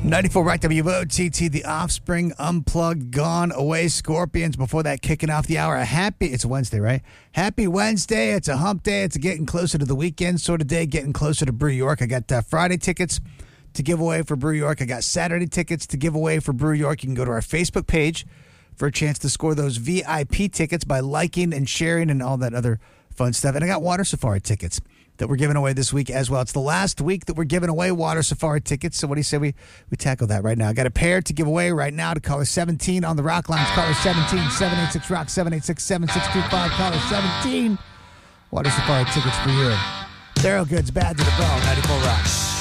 94 Rock WOTT, The Offspring, Unplugged, Gone Away, Scorpions. Before that, kicking off the hour. It's Wednesday, right? Happy Wednesday. It's a hump day. It's a getting closer to the weekend sort of day, getting closer to Brew York. I got Friday tickets to give away for Brew York. I got Saturday tickets to give away for Brew York. You can go to our Facebook page for a chance to score those VIP tickets by liking and sharing and all that other fun stuff. And I got Water Safari tickets that we're giving away this week as well. It's the last week that we're giving away Water Safari tickets. So what do you say we tackle that right now? I got a pair to give away right now to caller 17 on the Rock Lines. Caller 17, 786-ROCK, 786-7625. Caller 17. Water Safari tickets for you. Daryl Goods, Bad to the Bone, 94 Rock.